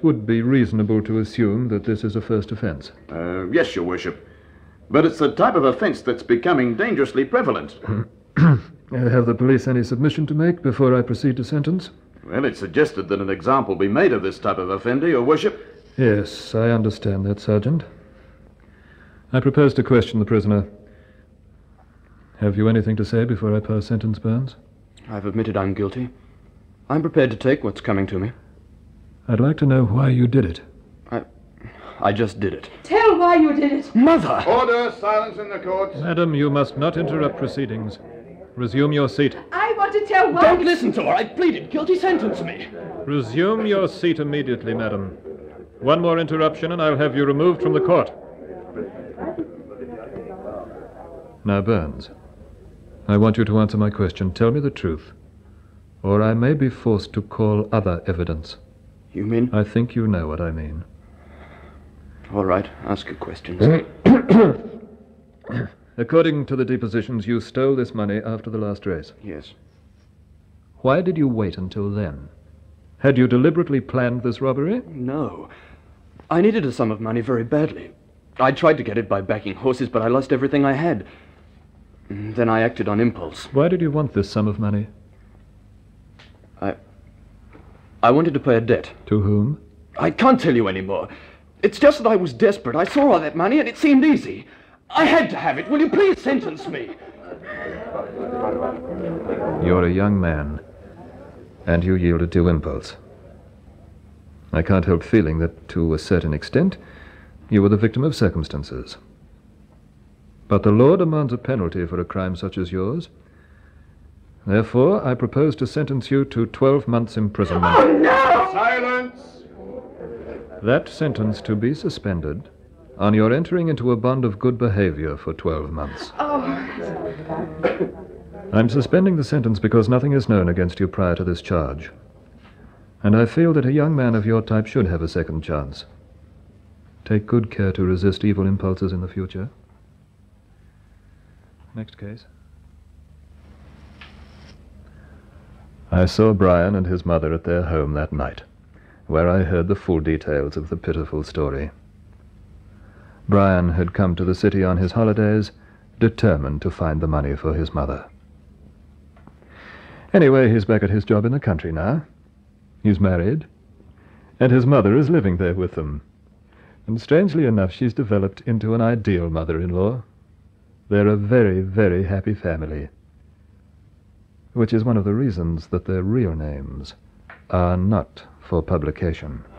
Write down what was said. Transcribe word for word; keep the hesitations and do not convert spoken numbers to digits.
it would be reasonable to assume that this is a first offence. Uh, yes, Your Worship. But it's the type of offence that's becoming dangerously prevalent. Uh, Have the police any submission to make before I proceed to sentence? Well, it's suggested that an example be made of this type of offender, Your Worship. Yes, I understand that, Sergeant. I propose to question the prisoner. Have you anything to say before I pass sentence, Burns? I've admitted I'm guilty. I'm prepared to take what's coming to me. I'd like to know why you did it. I... I just did it. Tell why you did it. Mother! Order, silence in the court. Madam, you must not interrupt proceedings. Resume your seat. I want to tell why... Don't listen to her. I pleaded guilty. Sentence me. Resume your seat immediately, madam. One more interruption and I'll have you removed from the court. Now, Burns, I want you to answer my question. Tell me the truth, or I may be forced to call other evidence. You mean? I think you know what I mean. All right. Ask your questions. According to the depositions, you stole this money after the last race. Yes. Why did you wait until then? Had you deliberately planned this robbery? No. I needed a sum of money very badly. I tried to get it by backing horses, but I lost everything I had. Then I acted on impulse. Why did you want this sum of money? I... I wanted to pay a debt. To whom? I can't tell you anymore. It's just that I was desperate. I saw all that money and it seemed easy. I had to have it. Will you please sentence me? You're a young man, and you yielded to impulse. I can't help feeling that, to a certain extent, you were the victim of circumstances. But the law demands a penalty for a crime such as yours. Therefore, I propose to sentence you to twelve months' imprisonment. Oh, no! Silence! That sentence to be suspended on your entering into a bond of good behavior for twelve months. Oh. I'm suspending the sentence because nothing is known against you prior to this charge. And I feel that a young man of your type should have a second chance. Take good care to resist evil impulses in the future. Next case. I saw Brian and his mother at their home that night, where I heard the full details of the pitiful story. Brian had come to the city on his holidays, determined to find the money for his mother. Anyway, he's back at his job in the country now. He's married, and his mother is living there with them. And strangely enough, she's developed into an ideal mother-in-law. They're a very, very happy family, which is one of the reasons that their real names are not for publication.